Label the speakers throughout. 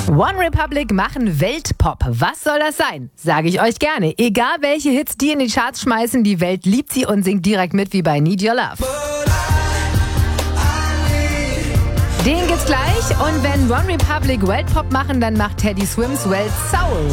Speaker 1: One Republic machen Weltpop. Was soll das sein? Sage ich euch gerne. Egal welche Hits die in die Charts schmeißen, die Welt liebt sie und singt direkt mit wie bei Need Your Love. Den gibt's gleich. Und wenn One Republic Weltpop machen, dann macht Teddy Swims Welt Soul.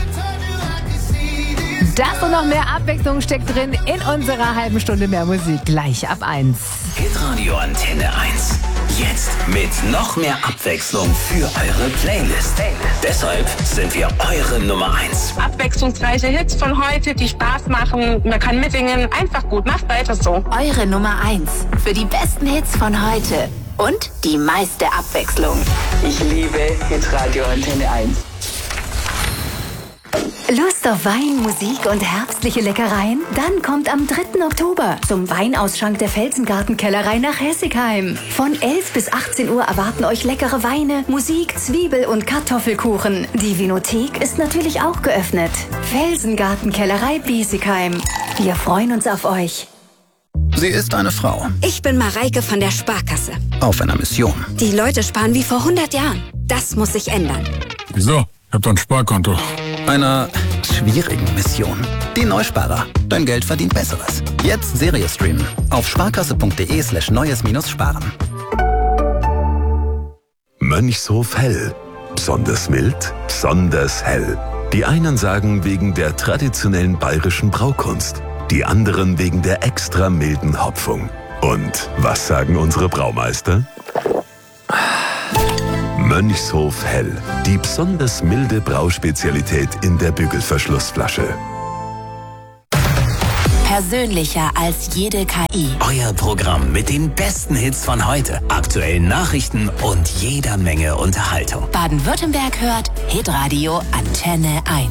Speaker 1: Das und noch mehr Abwechslung steckt drin in unserer halben Stunde mehr Musik. Gleich ab 1.
Speaker 2: Hitradio Antenne 1. Jetzt mit noch mehr Abwechslung für eure Playlist. Deshalb sind wir eure Nummer 1.
Speaker 3: Abwechslungsreiche Hits von heute, die Spaß machen. Man kann mitsingen. Einfach gut. Macht weiter so.
Speaker 4: Eure Nummer 1 für die besten Hits von heute. Und die meiste Abwechslung.
Speaker 5: Ich liebe Hitradio Antenne 1.
Speaker 4: Lust auf Wein, Musik und herbstliche Leckereien? Dann kommt am 3. Oktober zum Weinausschank der Felsengartenkellerei nach Hessigheim. Von 11 bis 18 Uhr erwarten euch leckere Weine, Musik, Zwiebel- und Kartoffelkuchen. Die Vinothek ist natürlich auch geöffnet. Felsengartenkellerei Biesigheim. Wir freuen uns auf euch.
Speaker 6: Sie ist eine Frau.
Speaker 7: Ich bin Mareike von der Sparkasse.
Speaker 6: Auf einer Mission.
Speaker 7: Die Leute sparen wie vor 100 Jahren. Das muss sich ändern.
Speaker 8: Wieso? Ich hab doch ein Sparkonto.
Speaker 6: Einer schwierigen Mission. Die Neusparer. Dein Geld verdient Besseres. Jetzt Serie streamen. Auf sparkasse.de/neues-sparen.
Speaker 9: Mönchshof Hell. Besonders mild, besonders hell. Die einen sagen wegen der traditionellen bayerischen Braukunst. Die anderen wegen der extra milden Hopfung. Und was sagen unsere Braumeister? Mönchshof Hell. Die besonders milde Brauspezialität in der Bügelverschlussflasche.
Speaker 4: Persönlicher als jede KI.
Speaker 2: Euer Programm mit den besten Hits von heute, aktuellen Nachrichten und jeder Menge Unterhaltung.
Speaker 4: Baden-Württemberg hört Hitradio Antenne 1.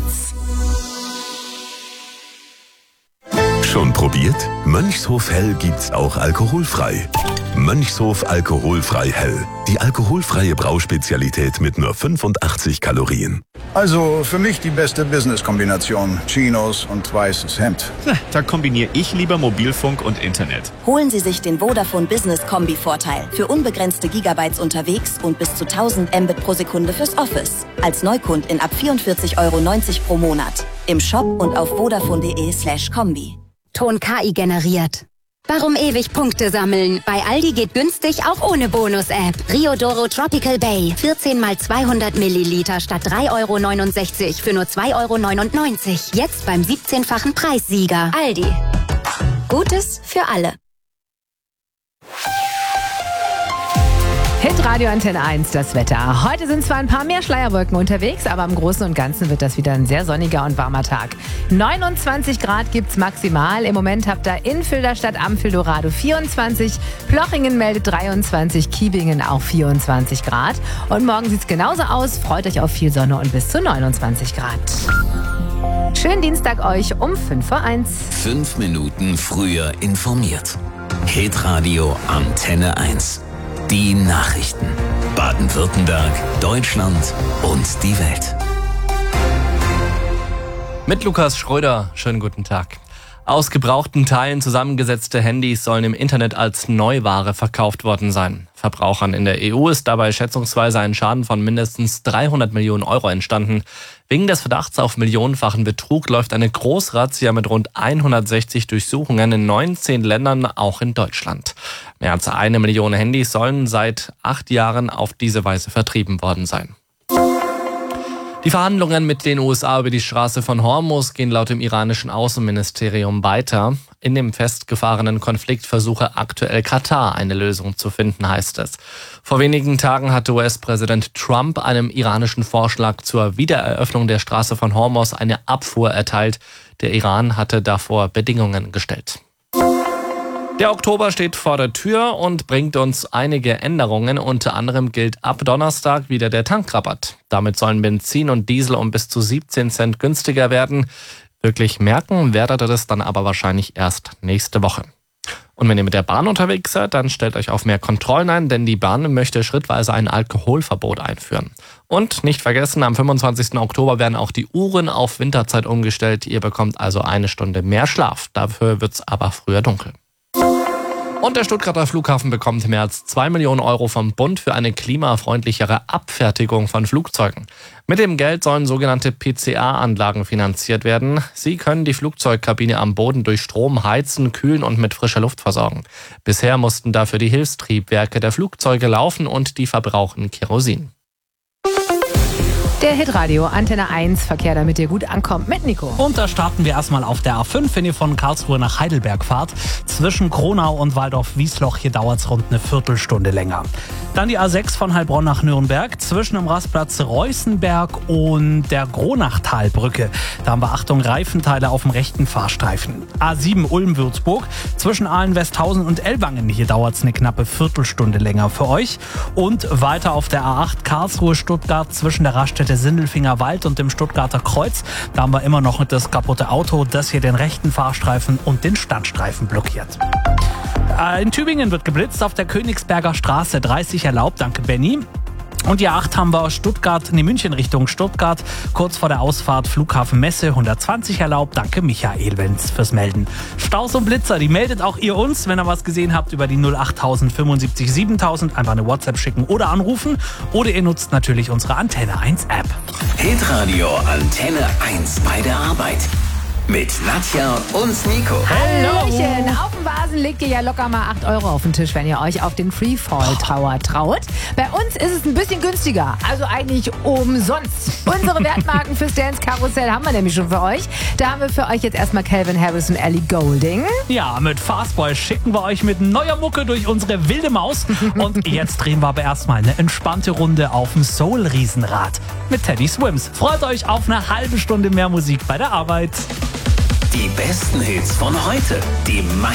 Speaker 9: Schon probiert? Mönchshof Hell gibt's auch alkoholfrei. Mönchshof alkoholfrei Hell. Die alkoholfreie Brauspezialität mit nur 85 Kalorien.
Speaker 10: Also für mich die beste Business-Kombination. Chinos und weißes Hemd.
Speaker 11: Da kombiniere ich lieber Mobilfunk und Internet.
Speaker 12: Holen Sie sich den Vodafone Business Kombi-Vorteil. Für unbegrenzte Gigabytes unterwegs und bis zu 1000 Mbit pro Sekunde fürs Office. Als Neukundin ab 44,90 € pro Monat. Im Shop und auf vodafone.de/kombi.
Speaker 7: Ton KI generiert. Warum ewig Punkte sammeln? Bei Aldi geht günstig auch ohne Bonus-App. Riodoro Tropical Bay. 14 mal 200 Milliliter statt 3,69 € für nur 2,99 €. Jetzt beim 17-fachen Preissieger. Aldi. Gutes für alle.
Speaker 1: Hitradio Antenne 1, das Wetter. Heute sind zwar ein paar mehr Schleierwolken unterwegs, aber im Großen und Ganzen wird das wieder ein sehr sonniger und warmer Tag. 29 Grad gibt's maximal. Im Moment habt ihr in Filderstadt am Dorado 24, Plochingen meldet 23, Kiebingen auch 24 Grad. Und morgen sieht's genauso aus. Freut euch auf viel Sonne und bis zu 29 Grad. Schönen Dienstag euch um 5:01 Uhr.
Speaker 2: 5 Minuten früher informiert. Hitradio Antenne 1. Die Nachrichten. Baden-Württemberg, Deutschland und die Welt.
Speaker 13: Mit Lukas Schröder, schönen guten Tag. Aus gebrauchten Teilen zusammengesetzte Handys sollen im Internet als Neuware verkauft worden sein. Verbrauchern in der EU ist dabei schätzungsweise ein Schaden von mindestens 300 Millionen € entstanden. Wegen des Verdachts auf millionenfachen Betrug läuft eine Großrazzia mit rund 160 Durchsuchungen in 19 Ländern, auch in Deutschland. Mehr als 1 Million Handys sollen seit 8 Jahren auf diese Weise vertrieben worden sein. Die Verhandlungen mit den USA über die Straße von Hormuz gehen laut dem iranischen Außenministerium weiter. In dem festgefahrenen Konflikt versuche aktuell Katar eine Lösung zu finden, heißt es. Vor wenigen Tagen hatte US-Präsident Trump einem iranischen Vorschlag zur Wiedereröffnung der Straße von Hormuz eine Abfuhr erteilt. Der Iran hatte davor Bedingungen gestellt. Der Oktober steht vor der Tür und bringt uns einige Änderungen. Unter anderem gilt ab Donnerstag wieder der Tankrabatt. Damit sollen Benzin und Diesel um bis zu 17 Cent günstiger werden. Wirklich merken werdet ihr das dann aber wahrscheinlich erst nächste Woche. Und wenn ihr mit der Bahn unterwegs seid, dann stellt euch auf mehr Kontrollen ein, denn die Bahn möchte schrittweise ein Alkoholverbot einführen. Und nicht vergessen, am 25. Oktober werden auch die Uhren auf Winterzeit umgestellt. Ihr bekommt also 1 Stunde mehr Schlaf. Dafür wird's aber früher dunkel. Und Und der Stuttgarter Flughafen bekommt mehr als 2 Millionen Euro vom Bund für eine klimafreundlichere Abfertigung von Flugzeugen. Mit dem Geld sollen sogenannte PCA-Anlagen finanziert werden. Sie können die Flugzeugkabine am Boden durch Strom heizen, kühlen und mit frischer Luft versorgen. Bisher mussten dafür die Hilfstriebwerke der Flugzeuge laufen und die verbrauchen Kerosin.
Speaker 1: Der Hitradio Antenne 1 Verkehr, damit ihr gut ankommt mit Nico.
Speaker 14: Und da starten wir erstmal auf der A5, wenn ihr von Karlsruhe nach Heidelberg fahrt. Zwischen Kronau und Waldorf-Wiesloch, hier dauert es rund eine Viertelstunde länger. Dann die A6 von Heilbronn nach Nürnberg, zwischen dem Rastplatz Reußenberg und der Gronachtalbrücke. Da haben wir, Achtung, Reifenteile auf dem rechten Fahrstreifen. A7 Ulm-Würzburg, zwischen Ahlen-Westhausen und Ellwangen, hier dauert es eine knappe Viertelstunde länger für euch. Und weiter auf der A8 Karlsruhe-Stuttgart, zwischen der Raststätte Sindelfinger Wald und dem Stuttgarter Kreuz. Da haben wir immer noch das kaputte Auto, das hier den rechten Fahrstreifen und den Standstreifen blockiert. In Tübingen wird geblitzt auf der Königsberger Straße, 30 erlaubt, danke Benny. Und die A8 haben wir München Richtung Stuttgart, kurz vor der Ausfahrt Flughafen Messe, 120 erlaubt, danke Michael Wenz fürs Melden. Staus und Blitzer, die meldet auch ihr uns, wenn ihr was gesehen habt, über die 08000 75 7000, einfach eine WhatsApp schicken oder anrufen. Oder ihr nutzt natürlich unsere Antenne 1 App.
Speaker 2: Hitradio Antenne 1 bei der Arbeit. Mit Nadja und Nico.
Speaker 1: Hallöchen! Auf dem Vasen legt ihr ja locker mal 8 Euro auf den Tisch, wenn ihr euch auf den Freefall Tower traut. Bei uns ist es ein bisschen günstiger, also eigentlich umsonst. Unsere Wertmarken fürs Dance Karussell haben wir nämlich schon für euch. Da haben wir für euch jetzt erstmal Calvin Harris und Ellie Goulding.
Speaker 14: Ja, mit Fastboy schicken wir euch mit neuer Mucke durch unsere wilde Maus. Und jetzt drehen wir aber erstmal eine entspannte Runde auf dem Soul-Riesenrad mit Teddy Swims. Freut euch auf eine halbe Stunde mehr Musik bei der Arbeit.
Speaker 2: Die besten Hits von heute. Die